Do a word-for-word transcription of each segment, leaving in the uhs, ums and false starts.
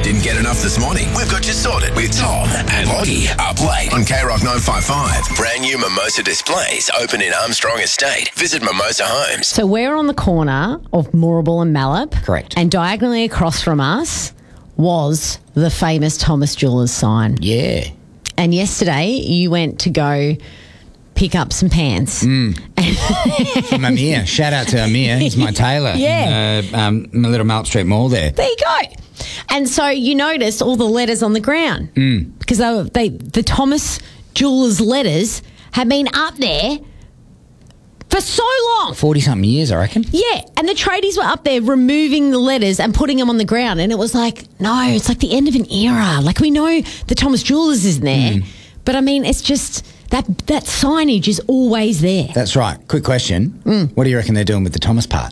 Didn't get enough this morning? We've got you sorted with Tom and Loggy up late on K Rock nine five five. Brand new Mimosa displays open in Armstrong Estate. Visit Mimosa Homes. So we're on the corner of Moorabool and Mallup. Correct. And diagonally across from us was the famous Thomas Jewellers sign. Yeah. And yesterday you went to go pick up some pants. Mm. From Amir. Shout out to Amir. He's my tailor. Yeah. In, uh, um, my little Mallup Street Mall there. There you go. And so you noticed all the letters on the ground. Mm. Because they, were- they, the Thomas Jewellers letters had been up there for so long. forty-something years, I reckon. Yeah, and the tradies were up there removing the letters and putting them on the ground. And it was like, no, it's like the end of an era. Like, we know the Thomas Jewellers is there. Mm. But, I mean, it's just that that signage is always there. That's right. Quick question. Mm. What do you reckon they're doing with the Thomas part?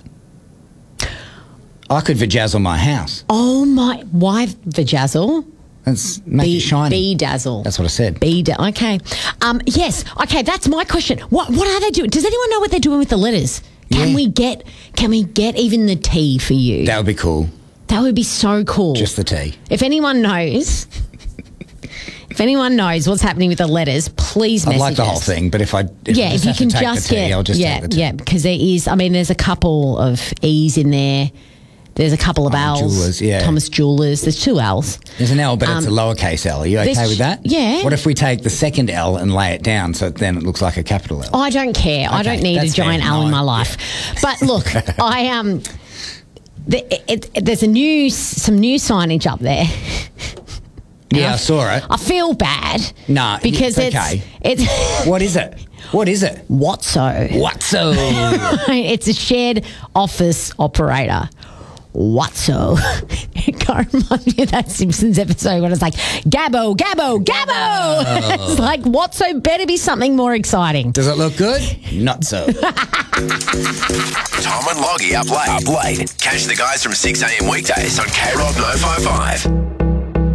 I could vajazzle my house. Oh, my. Why vajazzle? That's make it shiny. Bedazzle. That's what I said. Beda- okay. Um, yes. Okay, that's my question. What What are they doing? Does anyone know what they're doing with the letters? Can Yeah. we get Can we get even the T for you? That would be cool. That would be so cool. Just the T. If anyone knows, if anyone knows what's happening with the letters, please I'd message like the us. whole thing, but if I if Yeah, I if just you have can to take just the T, get, I'll just yeah, take the T. yeah, because there is. I mean, there's a couple of E's in there. There's a couple of Oh, L's. Jewellers, yeah. Thomas Jewellers. There's two L's. There's an L, but it's a Um, lowercase L. Are you okay there's- with that? yeah. What if we take the second L and lay it down so then it looks like a capital L? I don't care. I Okay, don't need a that's giant fair. L in No, my life. But look, I um, the, it, it, there's a new some new signage up there. Yeah, I saw it. I feel bad. Nah, because it's it's okay. it's What is it? What is it? Whatso. What so? It's a shared office operator. Whatso? It kind of reminds me of that Simpsons episode when it's like, Gabbo, Gabbo, Gabbo. It's like, Whatso better be something more exciting. Does it look good? Not so. Tom and Loggy up late. Up late. Catch the guys from six a.m. weekdays on K Rock nine five five.